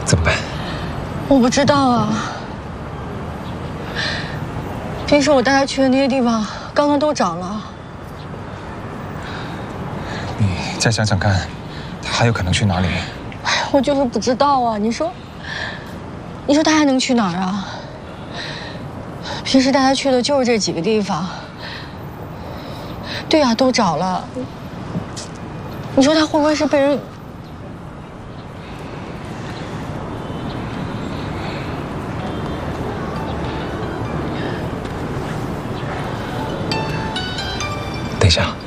怎么办？ 我不知道啊。平时我带他去的那些地方，刚刚都找了。 你再想想看，他还有可能去哪里？ 哎，我就是不知道啊。你说他还能去哪儿啊？平时带他去的就是这几个地方。对呀，都找了。你说他会不会是被人？ 等一下。